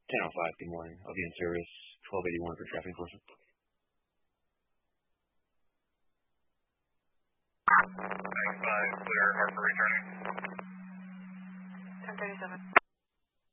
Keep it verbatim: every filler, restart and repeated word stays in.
ten oh five, good morning. I'll be in service, twelve eighty-one for traffic enforcement. Thanks, uh, clear, Harper returning. ten thirty-seven.